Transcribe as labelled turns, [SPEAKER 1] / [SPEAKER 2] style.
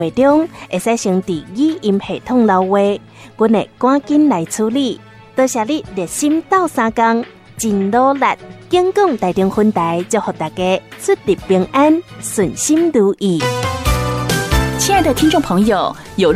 [SPEAKER 1] 会中会使先伫语音系统留话，阮会赶紧来处理。多谢你热心斗3工，真努力。警广台中分台祝福大家出入平安，顺心如意。
[SPEAKER 2] 亲爱的听众朋友，有